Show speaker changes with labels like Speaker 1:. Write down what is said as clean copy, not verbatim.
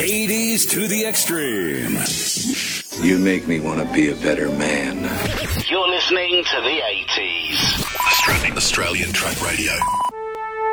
Speaker 1: 80s to the extreme.
Speaker 2: You make me want to be a better man.
Speaker 3: You're listening to the 80s.
Speaker 4: Australian Track Radio.